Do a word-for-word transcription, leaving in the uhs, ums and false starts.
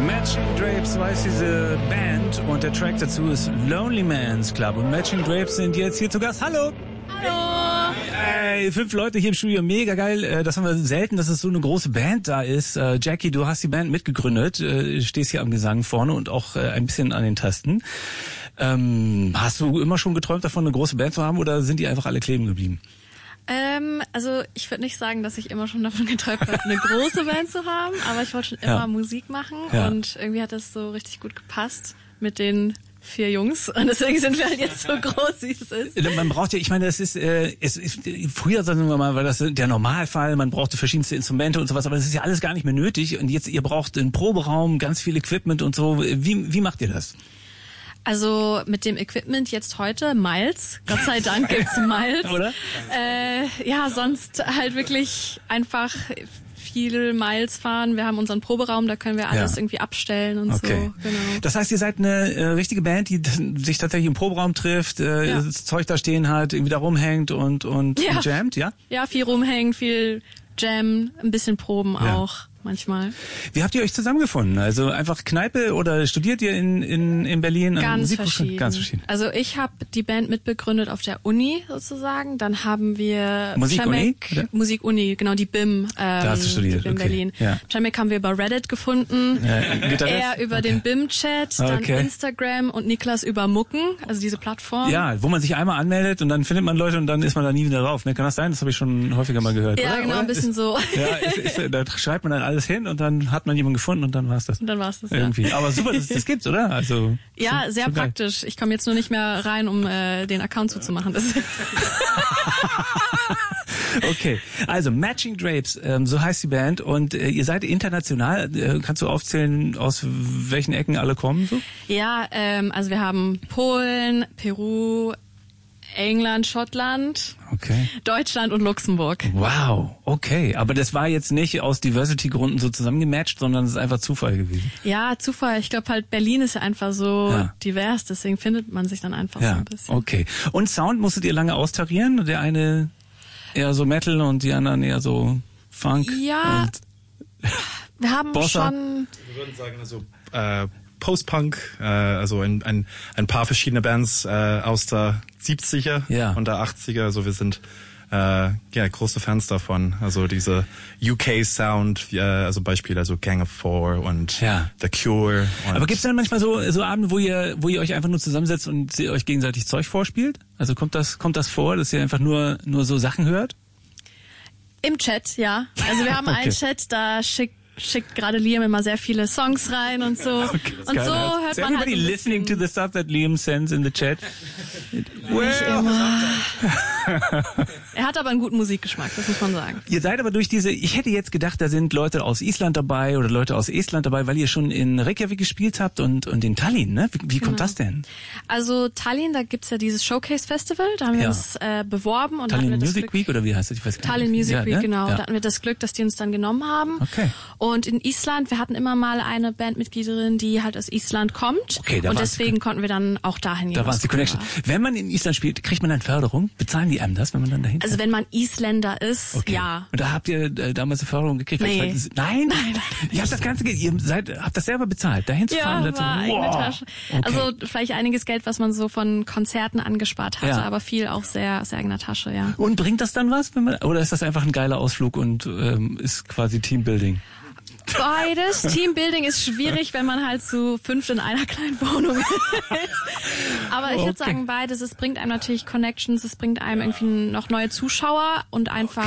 Matching Drapes, so heißt diese Band, und der Track dazu ist Lonely Man's Club. Und Matching Drapes sind jetzt hier zu Gast. Hallo! Hallo! Hey, fünf Leute hier im Studio, mega geil. Das haben wir selten, dass es so eine große Band da ist. Jackie, du hast die Band mitgegründet, stehst hier am Gesang vorne und auch ein bisschen an den Tasten. Ähm, hast du immer schon geträumt davon, eine große Band zu haben, oder sind die einfach alle kleben geblieben? Ähm, also ich würde nicht sagen, dass ich immer schon davon geträumt habe, eine große Band zu haben, aber ich wollte schon immer ja. Musik machen ja. und irgendwie hat das so richtig gut gepasst mit den vier Jungs und deswegen sind wir halt jetzt so groß, wie es ist. Man braucht ja, ich meine, das ist, äh, es ist früher, sagen wir mal, war das der Normalfall, man brauchte verschiedenste Instrumente und sowas, aber das ist ja alles gar nicht mehr nötig und jetzt, ihr braucht einen Proberaum, ganz viel Equipment und so. Wie, wie macht ihr das? Also mit dem Equipment jetzt heute Miles, Gott sei Dank gibt's Miles. Oder? Äh, ja, sonst halt wirklich einfach viel Miles fahren. Wir haben unseren Proberaum, da können wir alles ja. irgendwie abstellen und okay. so. Genau. Das heißt, ihr seid eine äh, richtige Band, die sich tatsächlich im Proberaum trifft, äh, ja. das Zeug da stehen hat, irgendwie da rumhängt und und, ja. und jammt, ja? Ja, viel rumhängen, viel Jam, ein bisschen Proben ja. auch. Manchmal. Wie habt ihr euch zusammengefunden? Also einfach Kneipe oder studiert ihr in in in Berlin? Ganz verschieden. Ganz verschieden. Also ich habe die Band mitbegründet auf der Uni sozusagen. Dann haben wir Musik-Uni? Musik-Uni, genau, die B I M. Ähm, da hast du studiert, in okay. Berlin. Ja. Chamek haben wir über Reddit gefunden. Ja, er über okay. den B I M-Chat, dann okay. Instagram und Niklas über Mucken, also diese Plattform. Ja, wo man sich einmal anmeldet und dann findet man Leute und dann ist man da nie wieder drauf. Ne? Kann das sein? Das habe ich schon häufiger mal gehört. Ja, oder? genau, oder? ein bisschen ist, so. Ja, ist, ist, da schreibt man dann alles hin und dann hat man jemanden gefunden und dann war's das. Und dann war's das, irgendwie. Ja. Aber super, dass es das gibt, oder? Also ja, so, sehr so praktisch. Ich komme jetzt nur nicht mehr rein, um äh, den Account zuzumachen. Okay, also Matching Drapes, ähm, so heißt die Band, und äh, ihr seid international. Äh, kannst du aufzählen, aus welchen Ecken alle kommen? So? Ja, ähm, also wir haben Polen, Peru, England, Schottland, okay. Deutschland und Luxemburg. Wow, okay. Aber das war jetzt nicht aus Diversity-Gründen so zusammengematcht, sondern es ist einfach Zufall gewesen. Ja, Zufall. Ich glaube halt, Berlin ist ja einfach so ja. divers, deswegen findet man sich dann einfach ja. so ein bisschen. Okay. Und Sound musstet ihr lange austarieren? Der eine eher so Metal und die anderen eher so Funk? Ja, und wir haben Bossa? schon... Wir würden sagen, also äh, Post-Punk, äh, also ein, ein, ein paar verschiedene Bands äh, aus der siebziger ja. und der achtziger. Also wir sind äh, ja große Fans davon. Also diese U K-Sound, äh, also Beispiele, also Gang of Four und ja. The Cure. Und aber gibt's dann manchmal so so Abende, wo ihr wo ihr euch einfach nur zusammensetzt und ihr euch gegenseitig Zeug vorspielt? Also kommt das kommt das vor, dass ihr einfach nur nur so Sachen hört? Im Chat, ja. Also wir haben okay. einen Chat, da schickt schickt gerade Liam immer sehr viele Songs rein und so. Okay, und so hört Is man halt everybody so listening to the stuff that Liam sends in the chat? Well. Nicht immer. Er hat aber einen guten Musikgeschmack, das muss man sagen. Ihr seid aber durch diese, ich hätte jetzt gedacht, da sind Leute aus Island dabei oder Leute aus Estland dabei, weil ihr schon in Reykjavik gespielt habt und und in Tallinn, ne? Wie, wie kommt genau. das denn? Also Tallinn, da gibt's ja dieses Showcase Festival, da haben wir ja. uns äh, beworben und Tallinn hatten wir das Music Glück, Week oder wie heißt das? Ich weiß gar Tallinn nicht. Music ja, Week, ne? genau. Ja. Da hatten wir das Glück, dass die uns dann genommen haben. Okay. Und in Island, wir hatten immer mal eine Bandmitgliederin, die halt aus Island kommt. Okay, da und deswegen konnten wir dann auch dahin gehen. Da war es die Connection. Wenn man in Island spielt, kriegt man dann Förderung? Bezahlen die einem das, wenn man dann dahin Also wenn man Isländer ist, okay. ja. Und da habt ihr äh, damals eine Förderung gekriegt? Nee. Nein? Nein, nein. Ihr habt das Ganze, ihr seid, habt das selber bezahlt, dahin zu fahren? Ja, dazu, war eigene wow. Tasche. Okay. Also vielleicht einiges Geld, was man so von Konzerten angespart hatte, ja. aber viel auch sehr aus eigener Tasche, ja. Und bringt das dann was, wenn man, oder ist das einfach ein geiler Ausflug und ähm, ist quasi Teambuilding? Beides. Teambuilding ist schwierig, wenn man halt zu fünft in einer kleinen Wohnung ist. Aber ich würde okay. sagen beides. Es bringt einem natürlich Connections, es bringt einem irgendwie noch neue Zuschauer und einfach